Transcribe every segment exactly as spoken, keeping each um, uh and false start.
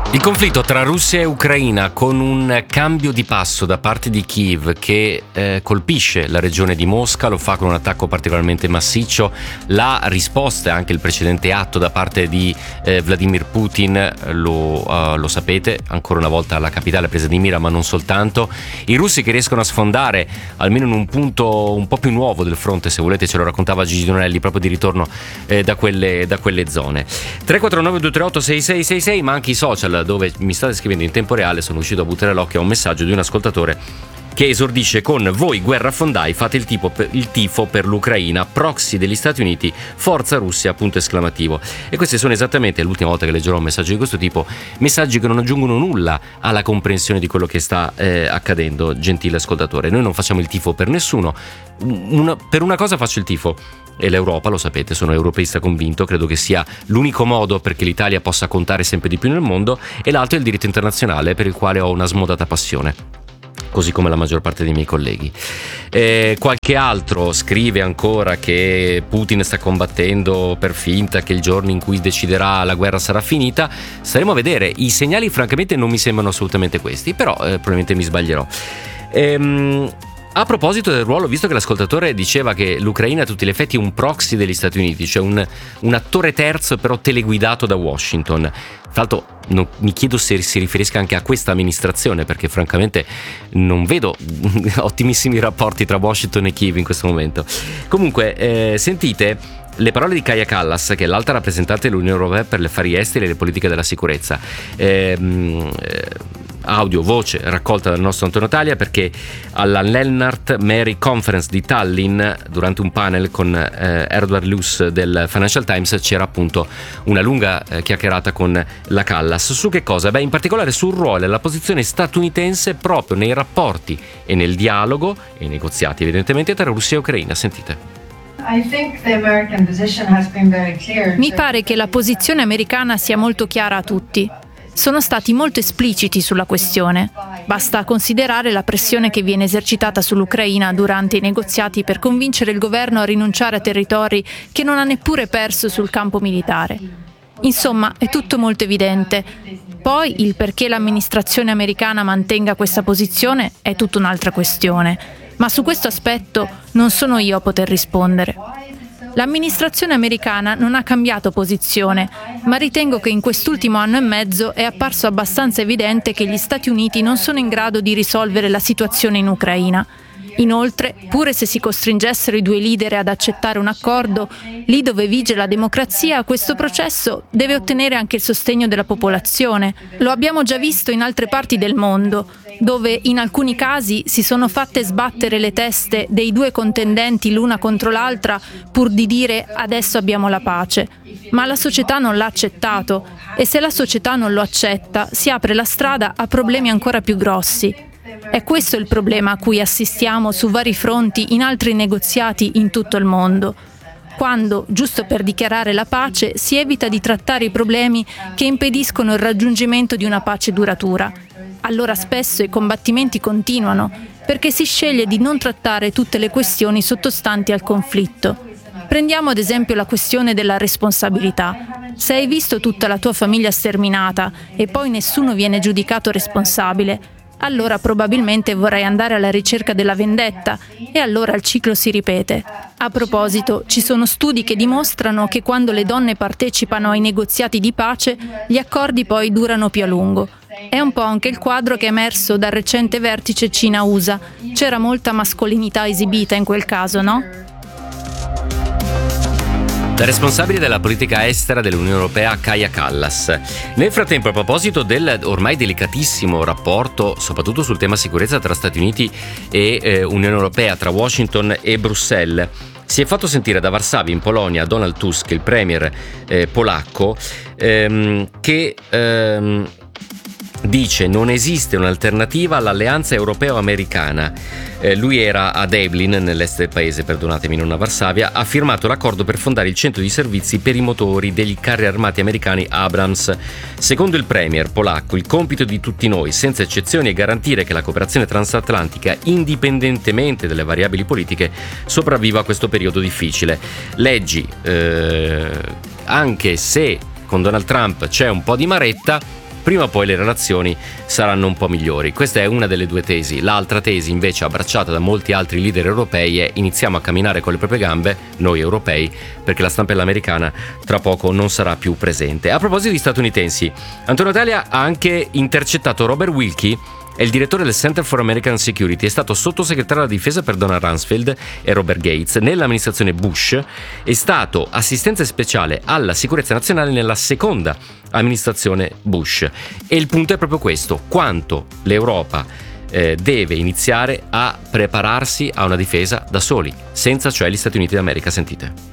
Il conflitto tra Russia e Ucraina, con un cambio di passo da parte di Kiev che eh, colpisce la regione di Mosca, lo fa con un attacco particolarmente massiccio. La risposta e anche il precedente atto da parte di eh, Vladimir Putin, lo, uh, lo sapete, ancora una volta la capitale presa di mira, ma non soltanto. I russi che riescono a sfondare almeno in un punto un po' più nuovo del fronte, se volete, ce lo raccontava Gigi Donelli proprio di ritorno eh, da, quelle, da quelle zone. tre quattro nove due tre otto sei sei sei sei, ma anche i social dove mi state scrivendo in tempo reale. Sono uscito a buttare l'occhio a un messaggio di un ascoltatore che esordisce con: voi guerrafondai fate il, tipo per, il tifo per l'Ucraina, proxy degli Stati Uniti, forza Russia, punto esclamativo. E queste sono esattamente, l'ultima volta che leggerò un messaggio di questo tipo, messaggi che non aggiungono nulla alla comprensione di quello che sta eh, accadendo, gentile ascoltatore. Noi non facciamo il tifo per nessuno. Una, per una cosa faccio il tifo, e l'Europa, lo sapete, sono europeista convinto, credo che sia l'unico modo perché l'Italia possa contare sempre di più nel mondo, e l'altro è il diritto internazionale, per il quale ho una smodata passione, così come la maggior parte dei miei colleghi. Eh, qualche altro scrive ancora che Putin sta combattendo per finta, che il giorno in cui deciderà la guerra sarà finita. Staremo a vedere. I segnali francamente non mi sembrano assolutamente questi, però eh, probabilmente mi sbaglierò. Ehm... A proposito del ruolo, visto che l'ascoltatore diceva che l'Ucraina a tutti gli effetti è un proxy degli Stati Uniti, cioè un, un attore terzo però teleguidato da Washington. Tra l'altro non, mi chiedo se si riferisca anche a questa amministrazione, perché francamente non vedo ottimissimi rapporti tra Washington e Kiev in questo momento. Comunque, eh, sentite le parole di Kaja Kallas, che è l'alta rappresentante dell'Unione Europea per gli affari esteri e le politiche della sicurezza. Ehm, eh, audio, voce raccolta dal nostro Antonio Talia, perché alla Lennart Meri Conference di Tallinn, durante un panel con eh, Edward Luce del Financial Times, c'era appunto una lunga eh, chiacchierata con la Kallas. Su che cosa? Beh, in particolare sul ruolo e la posizione statunitense proprio nei rapporti e nel dialogo e negoziati evidentemente tra Russia e Ucraina. Sentite. Mi pare che la posizione americana sia molto chiara a tutti. Sono stati molto espliciti sulla questione. Basta considerare la pressione che viene esercitata sull'Ucraina durante i negoziati per convincere il governo a rinunciare a territori che non ha neppure perso sul campo militare. Insomma, è tutto molto evidente. Poi il perché l'amministrazione americana mantenga questa posizione è tutta un'altra questione. Ma su questo aspetto non sono io a poter rispondere. L'amministrazione americana non ha cambiato posizione, ma ritengo che in quest'ultimo anno e mezzo è apparso abbastanza evidente che gli Stati Uniti non sono in grado di risolvere la situazione in Ucraina. Inoltre, pure se si costringessero i due leader ad accettare un accordo, lì dove vige la democrazia, questo processo deve ottenere anche il sostegno della popolazione. Lo abbiamo già visto in altre parti del mondo, dove in alcuni casi si sono fatte sbattere le teste dei due contendenti l'una contro l'altra pur di dire adesso abbiamo la pace. Ma la società non l'ha accettato, e se la società non lo accetta, si apre la strada a problemi ancora più grossi. È questo il problema a cui assistiamo su vari fronti in altri negoziati in tutto il mondo. Quando, giusto per dichiarare la pace, si evita di trattare i problemi che impediscono il raggiungimento di una pace duratura. Allora spesso i combattimenti continuano, perché si sceglie di non trattare tutte le questioni sottostanti al conflitto. Prendiamo ad esempio la questione della responsabilità. Se hai visto tutta la tua famiglia sterminata e poi nessuno viene giudicato responsabile, allora probabilmente vorrai andare alla ricerca della vendetta, e allora il ciclo si ripete. A proposito, ci sono studi che dimostrano che quando le donne partecipano ai negoziati di pace, gli accordi poi durano più a lungo. È un po' anche il quadro che è emerso dal recente vertice Cina-U S A. C'era molta mascolinità esibita in quel caso, no? La responsabile della politica estera dell'Unione Europea, Kaja Kallas. Nel frattempo, a proposito del ormai delicatissimo rapporto, soprattutto sul tema sicurezza tra Stati Uniti e eh, Unione Europea, tra Washington e Bruxelles, si è fatto sentire da Varsavia in Polonia Donald Tusk, il premier eh, polacco, ehm, che ehm, dice non esiste un'alternativa all'alleanza europeo-americana. Eh, lui era a Deblin, nell'est del paese, perdonatemi, non a Varsavia, ha firmato l'accordo per fondare il centro di servizi per i motori degli carri armati americani Abrams. Secondo il premier polacco, il compito di tutti noi, senza eccezioni, è garantire che la cooperazione transatlantica, indipendentemente dalle variabili politiche, sopravviva a questo periodo difficile. Leggi, eh, anche se con Donald Trump c'è un po' di maretta, prima o poi le relazioni saranno un po' migliori. Questa è una delle due tesi. L'altra tesi, invece, abbracciata da molti altri leader europei, è: iniziamo a camminare con le proprie gambe, noi europei, perché la stampella americana tra poco non sarà più presente. A proposito di statunitensi, Antonio Talia ha anche intercettato Robert Wilkie, è il direttore del Center for American Security, è stato sottosegretario alla difesa per Donald Rumsfeld e Robert Gates nell'amministrazione Bush, è stato assistente speciale alla sicurezza nazionale nella seconda amministrazione Bush. E il punto è proprio questo: quanto l'Europa eh, deve iniziare a prepararsi a una difesa da soli, senza cioè gli Stati Uniti d'America. Sentite.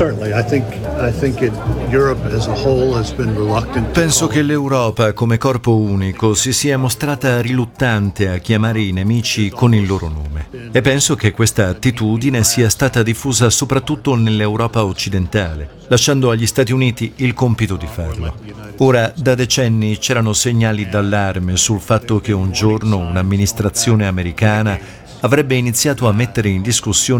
Penso che l'Europa come corpo unico si sia mostrata riluttante a chiamare i nemici con il loro nome, e penso che questa attitudine sia stata diffusa soprattutto nell'Europa occidentale, lasciando agli Stati Uniti il compito di farlo. Ora, da decenni c'erano segnali d'allarme sul fatto che un giorno un'amministrazione americana avrebbe iniziato a mettere in discussione